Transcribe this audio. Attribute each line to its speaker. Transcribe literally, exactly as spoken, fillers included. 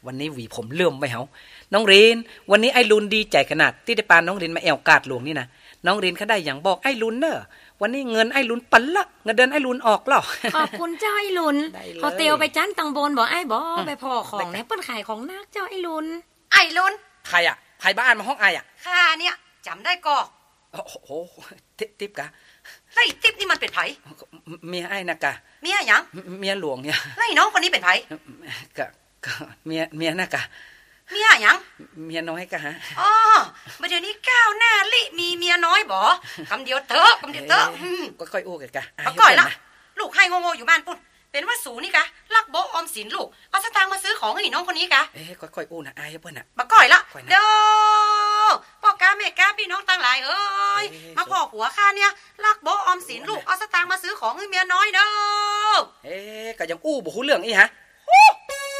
Speaker 1: วันนี้หวีผมเลื่อมไปเหาน้องเรนวันนี้ไอ้ลุนดีใจขนาดที่ได้ปานน้องเรนมาแอวกาดหลวงนี่นะน้องเรนเขาได้อย่างบอกไอ้ลุนเนอะวันนี้เงินไอ้ลุนปันละเงินเดือนไอ้ลุนออกหรอ
Speaker 2: ขอบคุณเจ้าไอ้ลุนเขาเตียวไปจันตังบนบอกไอ้บอกไปพ่อของเนี่ยเปิ้นขายของนักเจ้าไอ้ลุน
Speaker 3: ไอ้ลุน
Speaker 1: ใครอ่ะใครบ้านมาห้องไอ้อ่ะ
Speaker 3: ข้าเนี่ยจำได้ก่อ
Speaker 1: โอ้โหติ๊บกะ
Speaker 3: ไล่ติ๊บนี่มันเป็นไผ
Speaker 1: เมียไอ้นะกะ
Speaker 3: เมียหยัง
Speaker 1: เมียหลวงเนี่ย
Speaker 3: ไล่น้องคนนี้เป็นไผ
Speaker 1: กะเมียเมียนะกะ
Speaker 3: เมียหยัง
Speaker 1: เมียน้อยกะฮะ
Speaker 3: อ๋อเดี๋ยวนี้ก้าวหน้าลิมีเมียน้อยบ่คำเดียวเถอะคำเดียวเถอะ
Speaker 1: ค่อยๆอู้กันกะ
Speaker 3: เอาก่อยละลูกให้โง่ๆอยู่บ้านปุ่นเป็นว่าสูนี่กะลักโบออมสินลูกเอาสตางค์มาซื้อของให้น้องคนนี้กะ
Speaker 1: เอ้ค่อยๆอู้นะอายเพิ่นน่ะ
Speaker 3: มาก่อยละเด้อพ่อกาแม่กาพี่น้องต่างหลายเอ้ยมาพ่อผัวข้าเนี่ยลักโบออมสินลูกเอาสตางค์มาซื้อของให้เมียน้อยเด้อ
Speaker 1: เอ๊ะก็ยังอู้บ่ฮู้เรื่องอีหะ